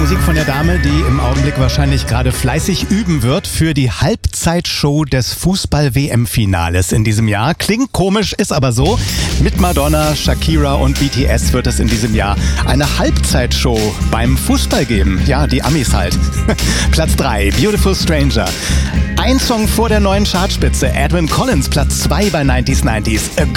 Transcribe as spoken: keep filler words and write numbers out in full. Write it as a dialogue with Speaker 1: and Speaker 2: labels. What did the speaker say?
Speaker 1: Musik von der Dame, die im Augenblick wahrscheinlich gerade fleißig üben wird für die Halbzeitshow des Fußball-W M-Finales in diesem Jahr. Klingt komisch, ist aber so. Mit Madonna, Shakira und B T S wird es in diesem Jahr eine Halbzeitshow beim Fußball geben. Ja, die Amis halt. Platz drei, Beautiful Stranger. Ein Song vor der neuen Chartspitze. Edwyn Collins, Platz zwei bei neunziger neunzig.